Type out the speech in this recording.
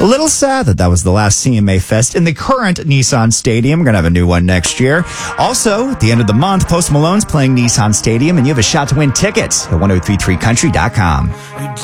A little sad that was the last CMA Fest in the current Nissan Stadium. We're going to have a new one next year. Also, at the end of the month, Post Malone's playing Nissan Stadium, and you have a shot to win tickets at 1033country.com.